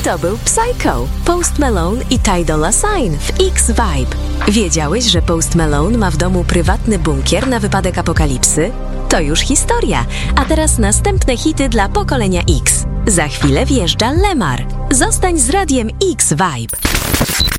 To był Psycho, Post Malone i Ty Dolla $ign w X-Vibe. Wiedziałeś, że Post Malone ma w domu prywatny bunkier na wypadek apokalipsy? To już historia, a teraz następne hity dla pokolenia X. Za chwilę wjeżdża Lemar. Zostań z radiem X-Vibe.